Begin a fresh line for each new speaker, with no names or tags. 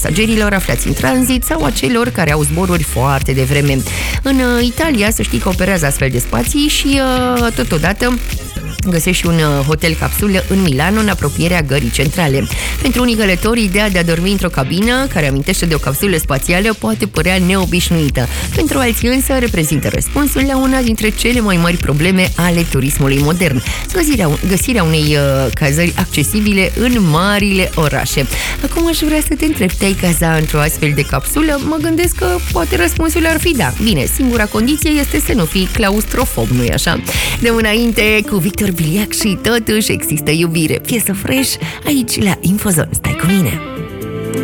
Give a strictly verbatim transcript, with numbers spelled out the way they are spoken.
pasagerilor aflați în tranzit sau a celor care au zboruri foarte devreme. În Italia, să știi că operează astfel de spații și totodată găsești un hotel capsulă în Milano, în apropierea gării centrale. Pentru unii călători, ideea de a dormi într-o cabină care amintește de o capsulă spațială poate părea neobișnuită. Pentru alții însă reprezintă răspunsul la una dintre cele mai mari probleme ale turismului modern: găsirea, găsirea unei uh, cazări accesibile în marile orașe. Acum aș vrea să te întreb, te-ai caza într-o astfel de capsulă? Mă gândesc că poate răspunsul ar fi da. Bine, singura condiție este să nu fii claustrofob, nu-i așa? De înainte, cu Victor Biliac și Totuși există iubire, piesă fresh aici la Infozone. Stai cu mine!